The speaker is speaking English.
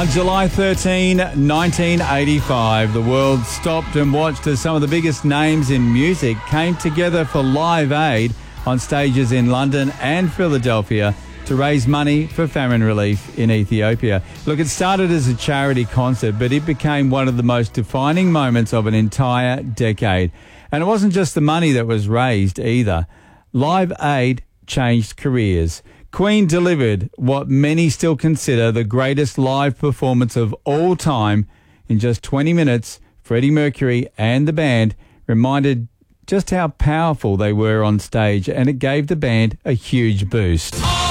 On July 13, 1985, the world stopped and watched as some of the biggest names in music came together for Live Aid on stages in London and Philadelphia to raise money for famine relief in Ethiopia. Look, it started as a charity concert, but it became one of the most defining moments of an entire decade. And it wasn't just the money that was raised either. Live Aid changed careers. Queen delivered what many still consider the greatest live performance of all time. In just 20 minutes, Freddie Mercury and the band reminded just how powerful they were on stage, and it gave the band a huge boost.